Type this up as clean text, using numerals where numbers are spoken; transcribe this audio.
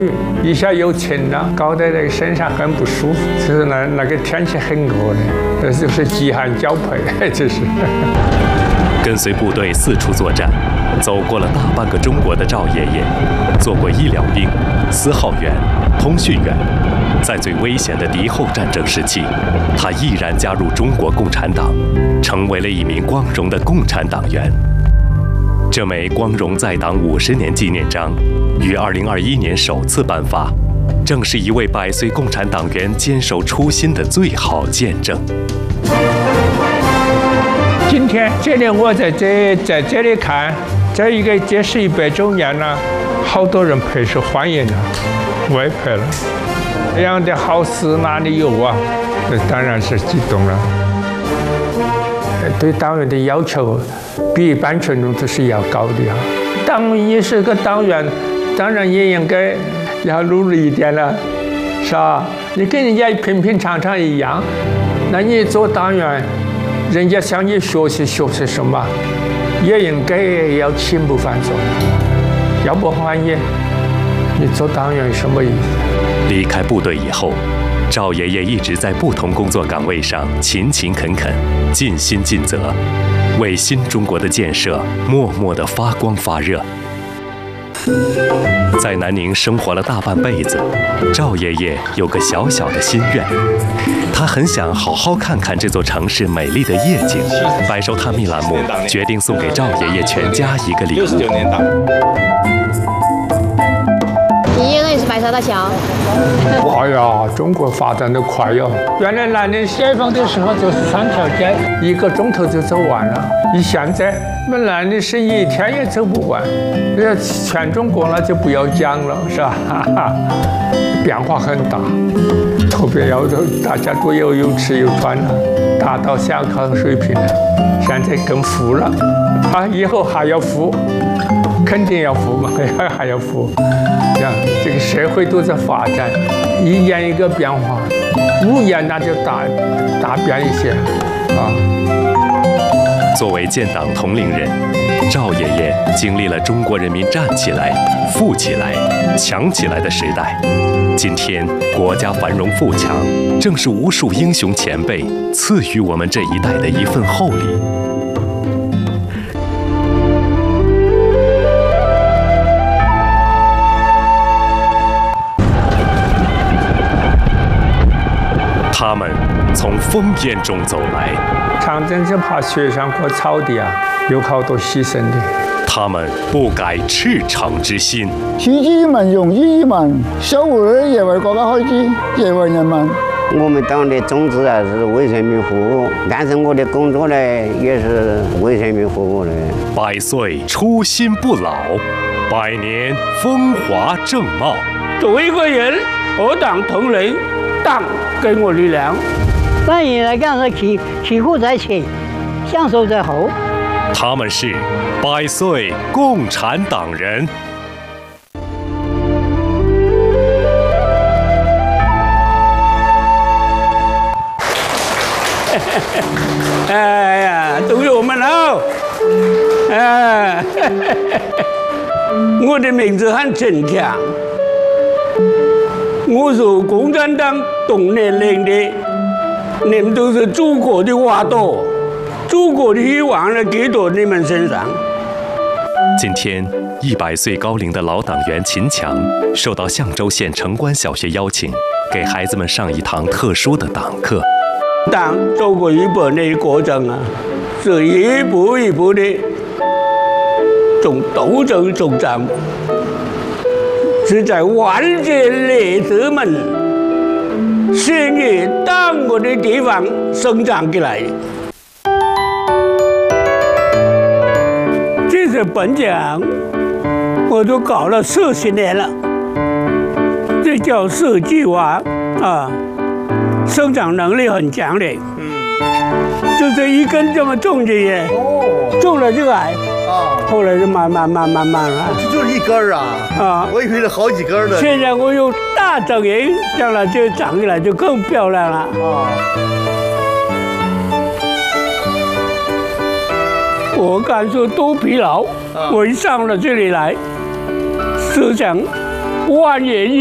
一下有钱了，搞得那个身上很不舒服。就是那个天气很恶劣，这就是饥寒交迫，这是。 跟随部队四处作战，走过了大半个中国的赵爷爷，做过医疗兵、司号员、通讯员。在最危险的敌后战争时期，他毅然加入中国共产党，成为了一名光荣的共产党员。这枚光荣在党50年纪念章于2021年首次颁发，正是一位100岁共产党员坚守初心的最好见证。 今天这里我在这里看，这是100周年了，好多人拍手欢迎了，我也拍了。这样的好事哪里有啊？这当然是激动了。对党员的要求比一般群众都是要高的啊。党也是个党员，当然也应该要努力一点了，是吧？你跟人家平平常常一样，那你做党员，人家向你学习什么，也应该要勤不犯错，要不然你做党员有什么意思？ 离开部队以后，赵爷爷一直在不同工作岗位上勤勤恳恳、尽心尽责，为新中国的建设默默地发光发热。在南宁生活了大半辈子，赵爷爷有个小小的心愿，他很想好好看看这座城市美丽的夜景。百寿探秘栏目决定送给赵爷爷全家一个礼物。 69年党。 你应该是白沙大桥。 哎呀，中国发展的快哟！原来南宁解放的时候就是3条街，1个钟头就走完了。你现在我们南宁是1天也走不完，这全中国那就不要讲了，是吧？变化很大，特别要大家都有吃有穿了，达到小康水平了。现在更富了，以后还要富，肯定要富嘛，还要富。这个社会都在发展，1年一个变化，5年那就大变一些啊。 作为建党同龄人，赵爷爷经历了中国人民站起来、富起来、强起来的时代。今天国家繁荣富强，正是无数英雄前辈赐予我们这一代的一份厚礼。他们从烽烟中走来， 长征就怕雪山和草地啊，有好多牺牲的。 他们不改赤诚之心， 取之于民，用之于民，守护也为国家开支，也为人民。 我们党的宗旨啊是为人民服务，但是我的工作呢也是为人民服务的。 100岁初心不老，100年风华正茂。 作为一个人，和党同仁，党给我力量。 当然来讲是起步在前，享受在后。 他们是100岁共产党人。 哎呀，都有我们了。我的名字很陈强，我是共产党动员连的，你们都是祖国的花朵，祖国的希望呢给到你们身上。 今天，100岁高龄的老党员秦强受到象州县城关小学邀请，给孩子们上一堂特殊的党课。 党走过100年的过程啊，是一步一步的从斗争中长，是在万劫烈士们血液荡过的地方生长起来。这些本奖我都搞了40年了，这叫社计划啊。生长能力很强的，就是一根这么种进去，种了就矮，后来就慢慢了。 这就是一根啊！我以为是好几根的。 现在我用大整营，将来就长起来就更漂亮了。我感受多疲劳，我一上了这里来，思想万年